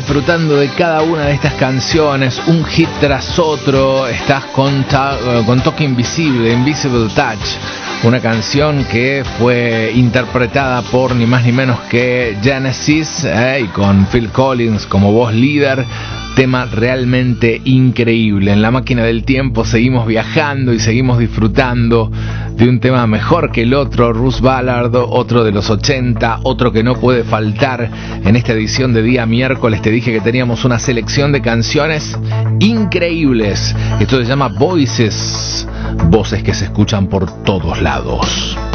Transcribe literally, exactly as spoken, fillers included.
disfrutando de cada una de estas canciones, un hit tras otro. Estás con, ta- con Toque Invisible, Invisible Touch, una canción que fue interpretada por ni más ni menos que Genesis, eh, y con Phil Collins como voz líder. Tema realmente increíble. En la máquina del tiempo seguimos viajando y seguimos disfrutando de un tema mejor que el otro. Russ Ballard, otro de los ochenta, otro que no puede faltar en esta edición de día miércoles. Te dije que teníamos una selección de canciones increíbles. Esto se llama Voices, voces que se escuchan por todos lados.